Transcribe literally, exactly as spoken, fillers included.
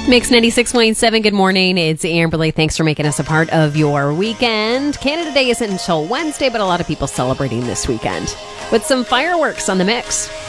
Mix ninety-six point seven, good morning. It's Amberly. Thanks for making us a part of your weekend. Canada Day isn't until Wednesday, but a lot of people celebrating this weekend with some fireworks on the mix.